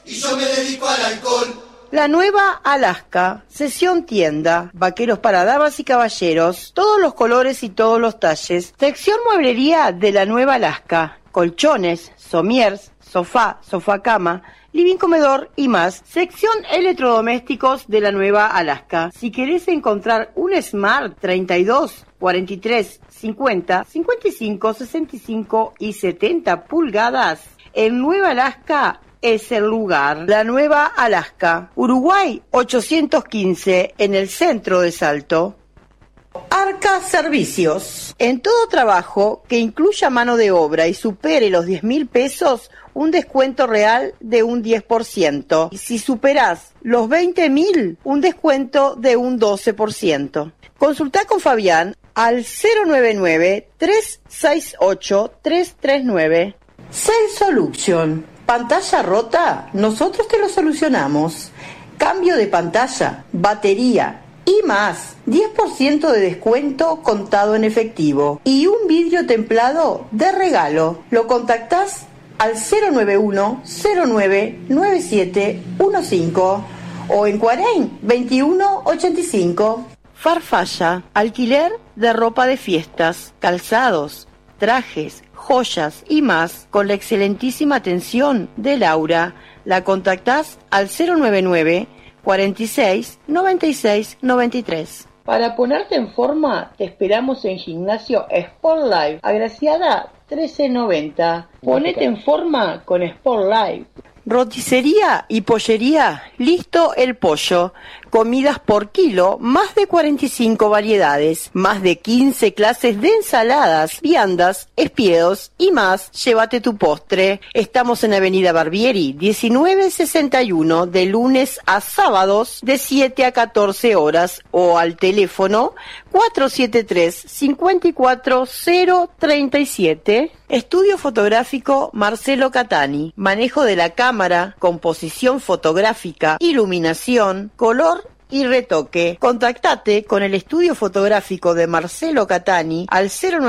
y yo me dedico al alcohol. La Nueva Alaska, sesión tienda, vaqueros para damas y caballeros, todos los colores y todos los talles. Sección mueblería de la Nueva Alaska, colchones, somiers, sofá, sofá cama, living comedor y más. Sección electrodomésticos de la Nueva Alaska. Si querés encontrar un Smart 32, 43, 50, 55, 65 y 70 pulgadas, en Nueva Alaska es el lugar. La Nueva Alaska, Uruguay 815, en el centro de Salto. Arca Servicios. En todo trabajo que incluya mano de obra y supere los 10.000 pesos, un descuento real de un 10%. Y si superás los 20.000, un descuento de un 12%. Consultá con Fabián al 099-368-339. Cell Solution. ¿Pantalla rota? Nosotros te lo solucionamos. Cambio de pantalla, batería y más. 10% de descuento contado en efectivo. Y un vidrio templado de regalo. Lo contactás al 091-099715 o en Cuarein 2185. Farfalla, alquiler de ropa de fiestas, calzados, trajes, joyas y más, con la excelentísima atención de Laura. La contactás al 099 46 96 93. Para ponerte en forma, te esperamos en Gimnasio Sport Life, Agraciada 1390. Ponete en forma con Sport Life. Roticería y pollería, listo el pollo. Comidas por kilo, más de 45 variedades, más de 15 clases de ensaladas, viandas, espiedos y más. Llévate tu postre. Estamos en Avenida Barbieri, 1961, de lunes a sábados, de 7 a 14 horas, o al teléfono 473-54037. Estudio fotográfico Marcelo Catani. Manejo de la cámara, composición fotográfica, iluminación, color y retoque. Contactate con el estudio fotográfico de Marcelo Catani al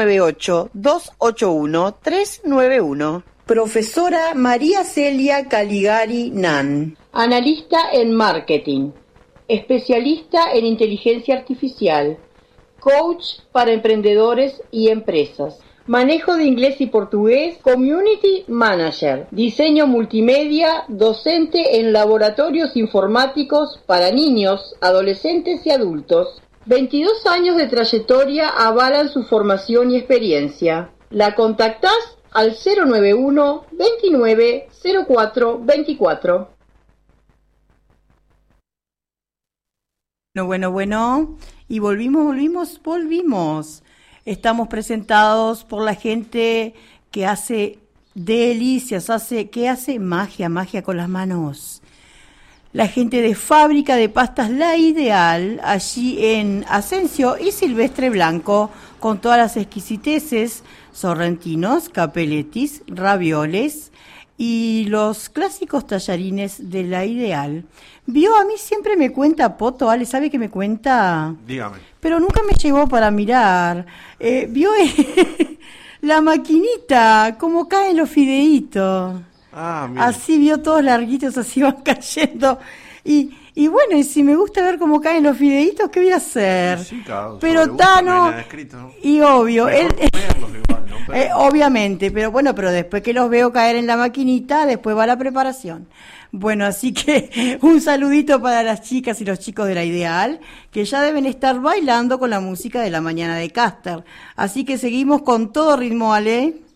098-281-391. Profesora María Celia Caligari Nan. Analista en marketing. Especialista en inteligencia artificial. Coach para emprendedores y empresas. Manejo de inglés y portugués, Community Manager, diseño multimedia, docente en laboratorios informáticos para niños, adolescentes y adultos. 22 años de trayectoria avalan su formación y experiencia. La contactás al 091 29 04 24. Bueno, y volvimos. Estamos presentados por la gente que hace delicias, que hace magia con las manos. La gente de Fábrica de Pastas La Ideal, allí en Asensio y Silvestre Blanco, con todas las exquisiteces, sorrentinos, capeletis, ravioles y los clásicos tallarines de La Ideal. A mí siempre me cuenta Poto, Ale, ¿sabe qué me cuenta? Dígame. Pero nunca me llegó para mirar. Vio la maquinita, cómo caen los fideitos. Mira. Así vio todos larguitos, así van cayendo. Y bueno, y si me gusta ver cómo caen los fideitos, ¿qué voy a hacer? Sí, claro, pero Tano, y obvio, obviamente, pero bueno, pero después que los veo caer en la maquinita, después va la preparación. Bueno, así que un saludito para las chicas y los chicos de La Ideal, que ya deben estar bailando con la música de la mañana de Caster. Así que seguimos con todo ritmo, Ale.